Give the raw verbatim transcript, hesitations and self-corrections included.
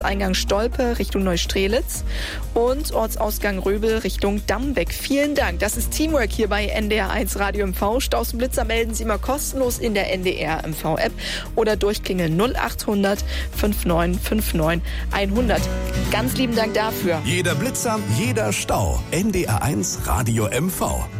Ortseingang Stolpe Richtung Neustrelitz und Ortsausgang Röbel Richtung Dammbeck. Vielen Dank. Das ist Teamwork hier bei N D R eins Radio M V. Staus und Blitzer melden Sie immer kostenlos in der N D R M V App oder durchklingeln null acht hundert neunundfünfzig neunundfünfzig hundert. Ganz lieben Dank dafür. Jeder Blitzer, jeder Stau. N D R eins Radio M V.